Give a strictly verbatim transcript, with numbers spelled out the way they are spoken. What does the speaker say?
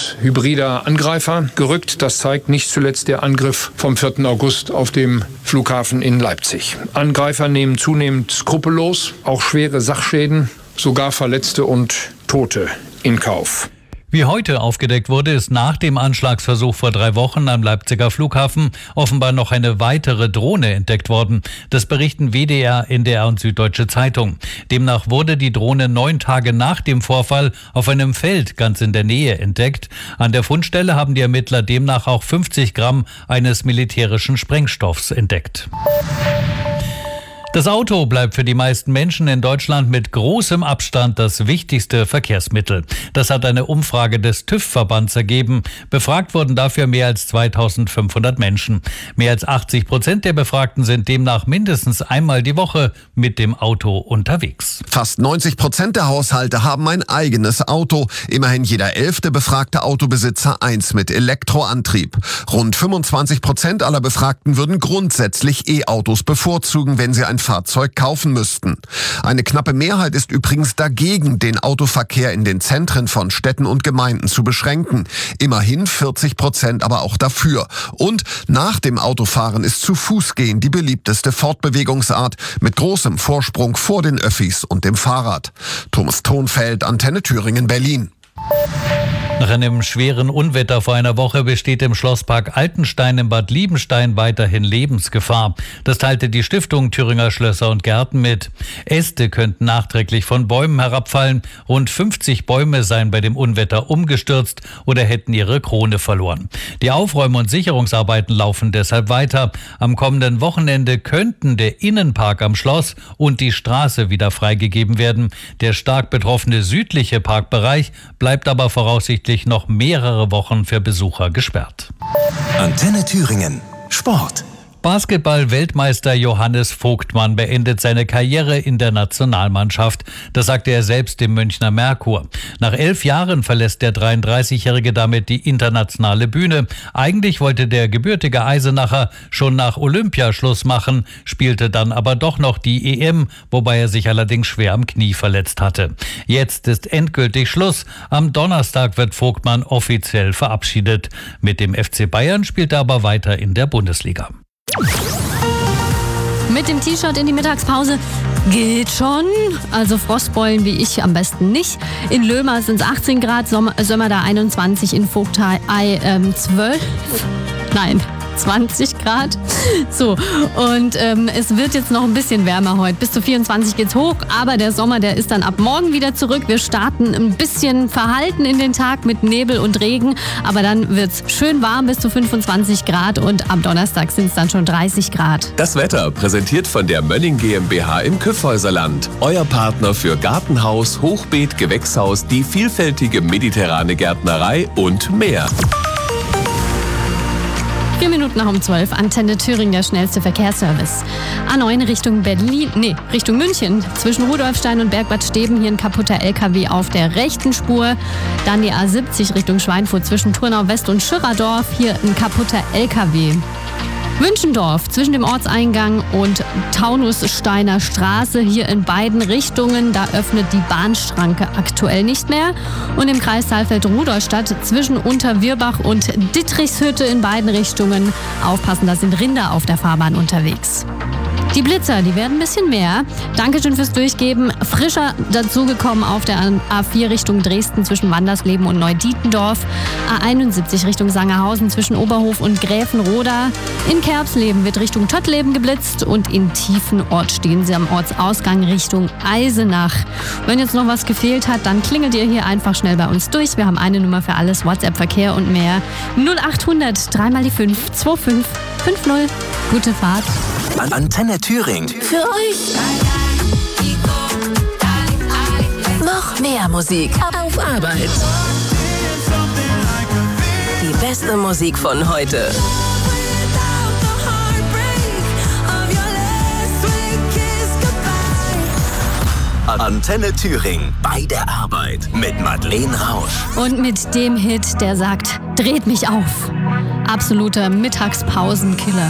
als hybrider Angreifer gerückt. Das zeigt nicht zuletzt der Angriff vom vierten August auf dem Flughafen in Leipzig. Angreifer nehmen zunehmend skrupellos auch schwere Sachschäden, sogar Verletzte und Tote in Kauf. Wie heute aufgedeckt wurde, ist nach dem Anschlagsversuch vor drei Wochen am Leipziger Flughafen offenbar noch eine weitere Drohne entdeckt worden. Das berichten W D R, N D R und Süddeutsche Zeitung. Demnach wurde die Drohne neun Tage nach dem Vorfall auf einem Feld ganz in der Nähe entdeckt. An der Fundstelle haben die Ermittler demnach auch fünfzig Gramm eines militärischen Sprengstoffs entdeckt. Das Auto bleibt für die meisten Menschen in Deutschland mit großem Abstand das wichtigste Verkehrsmittel. Das hat eine Umfrage des TÜV-Verbands ergeben. Befragt wurden dafür mehr als zweitausendfünfhundert Menschen. Mehr als achtzig Prozent der Befragten sind demnach mindestens einmal die Woche mit dem Auto unterwegs. Fast neunzig Prozent der Haushalte haben ein eigenes Auto. Immerhin jeder elfte befragte Autobesitzer eins mit Elektroantrieb. Rund fünfundzwanzig Prozent aller Befragten würden grundsätzlich E-Autos bevorzugen, wenn sie ein Fahrzeug kaufen müssten. Eine knappe Mehrheit ist übrigens dagegen, den Autoverkehr in den Zentren von Städten und Gemeinden zu beschränken. Immerhin vierzig Prozent aber auch dafür. Und nach dem Autofahren ist zu Fuß gehen die beliebteste Fortbewegungsart mit großem Vorsprung vor den Öffis und dem Fahrrad. Thomas Thonfeld, Antenne Thüringen, Berlin. Nach einem schweren Unwetter vor einer Woche besteht im Schlosspark Altenstein in Bad Liebenstein weiterhin Lebensgefahr. Das teilte die Stiftung Thüringer Schlösser und Gärten mit. Äste könnten nachträglich von Bäumen herabfallen. Rund fünfzig Bäume seien bei dem Unwetter umgestürzt oder hätten ihre Krone verloren. Die Aufräum- und Sicherungsarbeiten laufen deshalb weiter. Am kommenden Wochenende könnten der Innenpark am Schloss und die Straße wieder freigegeben werden. Der stark betroffene südliche Parkbereich bleibt aber voraussichtlich noch mehrere Wochen für Besucher gesperrt. Antenne Thüringen. Sport. Basketball-Weltmeister Johannes Vogtmann beendet seine Karriere in der Nationalmannschaft. Das sagte er selbst im Münchner Merkur. Nach elf Jahren verlässt der dreiunddreißigjährige damit die internationale Bühne. Eigentlich wollte der gebürtige Eisenacher schon nach Olympia Schluss machen, spielte dann aber doch noch die E M, wobei er sich allerdings schwer am Knie verletzt hatte. Jetzt ist endgültig Schluss. Am Donnerstag wird Vogtmann offiziell verabschiedet. Mit dem F C Bayern spielt er aber weiter in der Bundesliga. Mit dem T-Shirt in die Mittagspause geht schon. Also Frostbeulen wie ich am besten nicht. In Löhmer sind es achtzehn Grad, Sommer, Sömmerda einundzwanzig, in Vogtei ähm, zwölf. Nein. zwanzig Grad. So, und ähm, es wird jetzt noch ein bisschen wärmer heute. Bis zu vierundzwanzig geht's hoch, aber der Sommer, der ist dann ab morgen wieder zurück. Wir starten ein bisschen verhalten in den Tag mit Nebel und Regen, aber dann wird's schön warm bis zu fünfundzwanzig Grad und am Donnerstag sind es dann schon dreißig Grad. Das Wetter präsentiert von der Mönning GmbH im Kyffhäuserland. Euer Partner für Gartenhaus, Hochbeet, Gewächshaus, die vielfältige mediterrane Gärtnerei und mehr. Vier Minuten nach um zwölf, Antenne Thüringen, der schnellste Verkehrsservice. A neun Richtung Berlin, nee, Richtung München. Zwischen Rudolfstein und Bergbad Steben hier ein kaputter L K W auf der rechten Spur. Dann die A siebzig Richtung Schweinfurt zwischen Turnau West und Schirradorf. Hier ein kaputter L K W. Wünschendorf zwischen dem Ortseingang und Taunussteiner Straße hier in beiden Richtungen. Da öffnet die Bahnschranke aktuell nicht mehr. Und im Kreis Saalfeld-Rudolstadt zwischen Unterwirbach und Dittrichshütte in beiden Richtungen. Aufpassen, da sind Rinder auf der Fahrbahn unterwegs. Die Blitzer, die werden ein bisschen mehr. Dankeschön fürs Durchgeben. Frischer dazugekommen auf der A vier Richtung Dresden zwischen Wandersleben und Neudietendorf. A einundsiebzig Richtung Sangerhausen zwischen Oberhof und Gräfenroda. In Kerbsleben wird Richtung Tottleben geblitzt und in Tiefenort stehen sie am Ortsausgang Richtung Eisenach. Wenn jetzt noch was gefehlt hat, dann klingelt ihr hier einfach schnell bei uns durch. Wir haben eine Nummer für alles, WhatsApp-Verkehr und mehr. null achthundert, dreimal die fünf, zwei fünf fünf null. Gute Fahrt. Antenne Thüringen. Für euch. Noch mehr Musik auf Arbeit. Die beste Musik von heute. Antenne Thüringen bei der Arbeit mit Madeleine Rausch. Und mit dem Hit, der sagt, dreht mich auf. Absoluter Mittagspausenkiller.